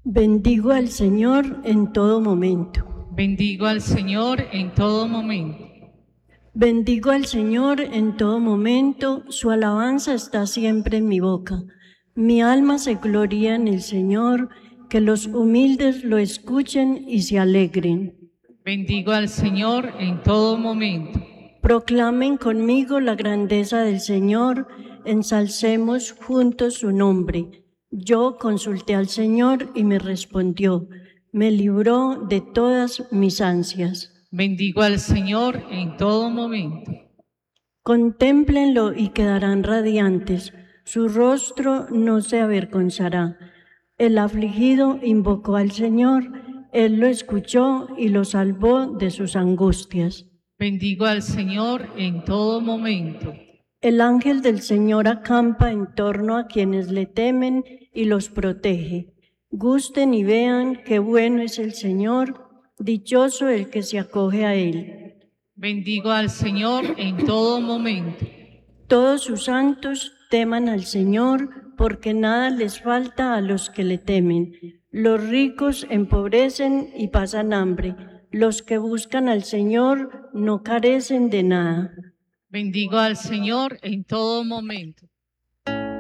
Bendigo al Señor en todo momento. Bendigo al Señor en todo momento. Bendigo al Señor en todo momento, su alabanza está siempre en mi boca. Mi alma se gloria en el Señor, que los humildes lo escuchen y se alegren. Bendigo al Señor en todo momento. Proclamen conmigo la grandeza del Señor, ensalcemos juntos su nombre. Yo consulté al Señor y me respondió, me libró de todas mis ansias. Bendigo al Señor en todo momento. Contémplenlo y quedarán radiantes, su rostro no se avergonzará. El afligido invocó al Señor, Él lo escuchó y lo salvó de sus angustias. Bendigo al Señor en todo momento. El ángel del Señor acampa en torno a quienes le temen y los protege. Gusten y vean qué bueno es el Señor, dichoso el que se acoge a Él. Bendigo al Señor en todo momento. Todos sus santos teman al Señor, porque nada les falta a los que le temen. Los ricos empobrecen y pasan hambre. Los que buscan al Señor no carecen de nada. Bendigo al Señor en todo momento.